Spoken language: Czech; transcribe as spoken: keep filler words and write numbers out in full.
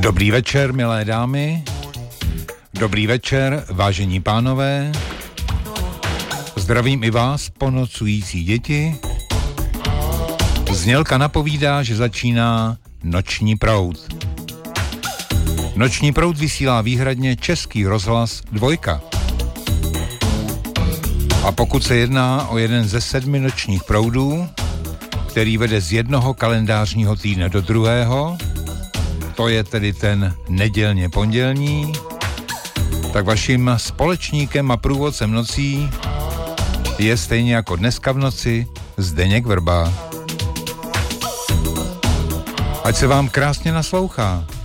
Dobrý večer, milé dámy. Dobrý večer, vážení pánové. Zdravím i vás, ponocující děti. Znělka napovídá, že začíná Noční proud. Noční proud vysílá výhradně Český rozhlas Dvojka. A pokud se jedná o jeden ze sedmi nočních proudů, který vede z jednoho kalendářního týdne do druhého, to je tedy ten nedělně pondělní, tak vaším společníkem a průvodcem nocí je stejně jako dneska v noci Zdeněk Vrba. Ať se vám krásně naslouchá.